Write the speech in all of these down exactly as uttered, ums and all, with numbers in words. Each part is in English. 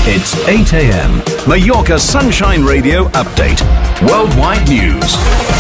It's eight a.m. Mallorca Sunshine Radio Update. Worldwide news.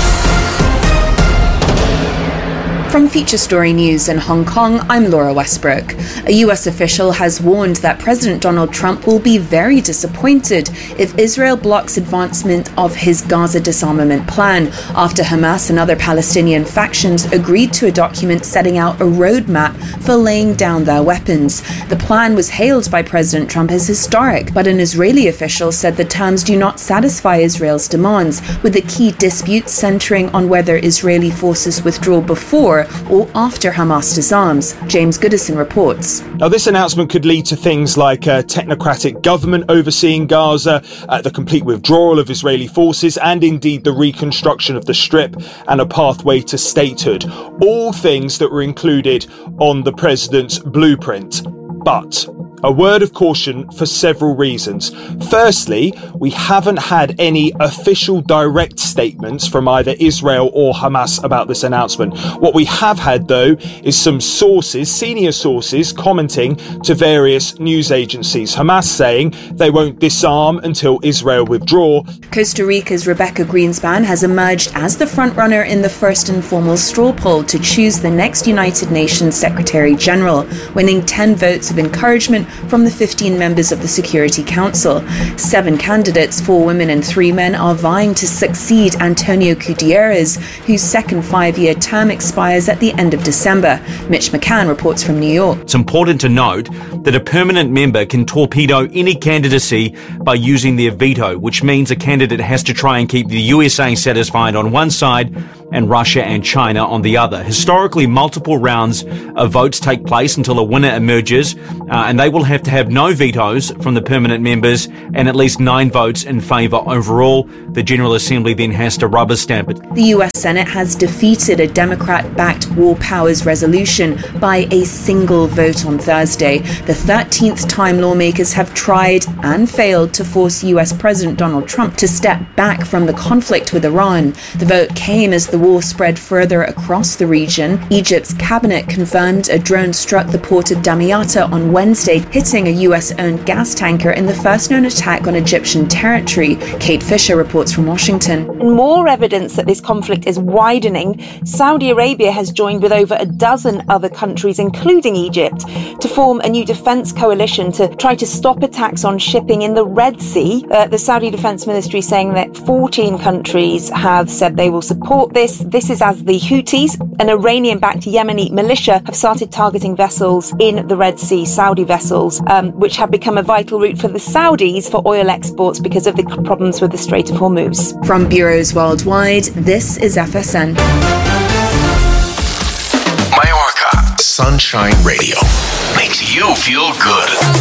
From Feature Story News in Hong Kong, I'm Laura Westbrook. A U S official has warned that President Donald Trump will be very disappointed if Israel blocks advancement of his Gaza disarmament plan after Hamas and other Palestinian factions agreed to a document setting out a roadmap for laying down their weapons. The plan was hailed by President Trump as historic, but an Israeli official said the terms do not satisfy Israel's demands, with the key disputes centering on whether Israeli forces withdraw before or after Hamas disarms. James Goodison reports. Now, this announcement could lead to things like a technocratic government overseeing Gaza, uh, the complete withdrawal of Israeli forces, and indeed the reconstruction of the Strip and a pathway to statehood. All things that were included on the president's blueprint. But a word of caution for several reasons. Firstly, we haven't had any official direct statements from either Israel or Hamas about this announcement. What we have had, though, is some sources, senior sources, commenting to various news agencies. Hamas saying they won't disarm until Israel withdraw. Costa Rica's Rebecca Greenspan has emerged as the frontrunner in the first informal straw poll to choose the next United Nations Secretary General, winning ten votes of encouragement from the fifteen members of the Security Council. Seven candidates, four women and three men, are vying to succeed Antonio Gutierrez, whose second five-year term expires at the end of December. Mitch McCann reports from New York. It's important to note that a permanent member can torpedo any candidacy by using their veto, which means a candidate has to try and keep the U S A satisfied on one side and Russia and China on the other. Historically, multiple rounds of votes take place until a winner emerges, uh, and they will have to have no vetoes from the permanent members and at least nine votes in favour overall. The General Assembly then has to rubber stamp it. The U S Senate has defeated a Democrat-backed War Powers resolution by a single vote on Thursday. The thirteenth time lawmakers have tried and failed to force U S President Donald Trump to step back from the conflict with Iran. The vote came as the war spread further across the region. Egypt's cabinet confirmed a drone struck the port of Damietta on Wednesday, hitting a U S-owned gas tanker in the first known attack on Egyptian territory. Kate Fisher reports from Washington. More evidence that this conflict is widening. Saudi Arabia has joined with over a dozen other countries, including Egypt, to form a new defence coalition to try to stop attacks on shipping in the Red Sea. Uh, the Saudi Defence Ministry saying that fourteen countries have said they will support this. This is as the Houthis, an Iranian-backed Yemeni militia, have started targeting vessels in the Red Sea, Saudi vessels, um, which have become a vital route for the Saudis for oil exports because of the problems with the Strait of Hormuz. From bureaus worldwide, this is F S N. Mallorca Sunshine Radio makes you feel good.